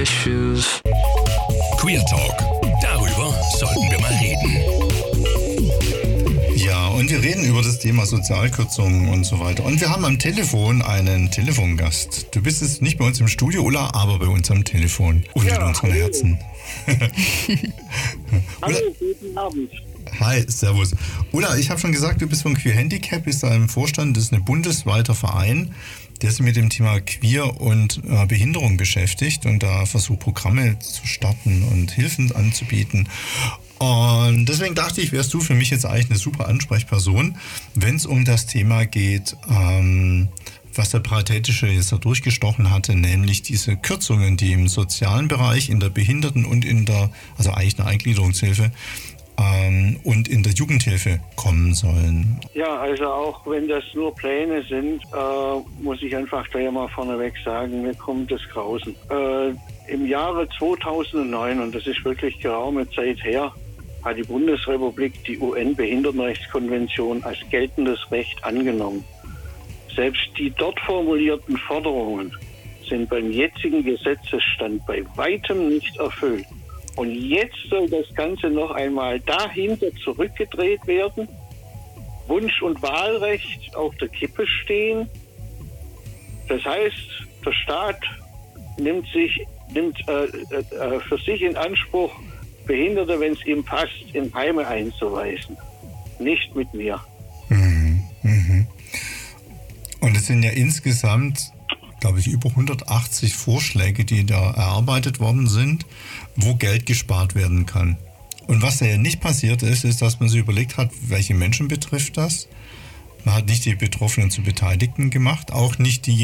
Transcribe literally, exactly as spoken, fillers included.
issues. Queer Talk. Darüber sollten wir mal reden. Ja, und wir reden über das Thema Sozialkürzungen und so weiter. Und wir haben am Telefon einen Telefongast. Du bist jetzt nicht bei uns im Studio, Ulla, aber bei uns am Telefon. Und ja, in unseren hallo. Herzen. Hallo, guten Abend. Hi, servus. Ulla, ich habe schon gesagt, du bist von Queer Handicap, bist da im Vorstand. Das ist ein bundesweiter Verein, der sich mit dem Thema Queer und äh, Behinderung beschäftigt und da versucht, Programme zu starten und Hilfen anzubieten. Und deswegen dachte ich, wärst du für mich jetzt eigentlich eine super Ansprechperson, wenn es um das Thema geht, ähm, was der Paritätische jetzt da durchgestochen hatte, nämlich diese Kürzungen, die im sozialen Bereich, in der Behinderten- und in der, also eigentlich eine Eingliederungshilfe, ähm, und in der Jugendhilfe kommen sollen. Ja, also auch wenn das nur Pläne sind, äh, muss ich einfach gleich mal vorneweg sagen, mir kommt das Grausen. Äh, Im Jahre zweitausendneun, und das ist wirklich geraume Zeit her, hat die Bundesrepublik die U N-Behindertenrechtskonvention als geltendes Recht angenommen. Selbst die dort formulierten Forderungen sind beim jetzigen Gesetzesstand bei weitem nicht erfüllt. Und jetzt soll das Ganze noch einmal dahinter zurückgedreht werden, Wunsch- und Wahlrecht auf der Kippe stehen. Das heißt, der Staat nimmt sich nimmt äh, äh, für sich in Anspruch, Behinderte, wenn es ihm passt, in Heime einzuweisen. Nicht mit mir. Mhm, mhm. Und es sind ja insgesamt, glaube ich, über hundertachtzig Vorschläge, die da erarbeitet worden sind, wo Geld gespart werden kann. Und was da ja nicht passiert ist, ist, dass man sich überlegt hat, welche Menschen betrifft das. Man hat nicht die Betroffenen zu Beteiligten gemacht, auch nicht die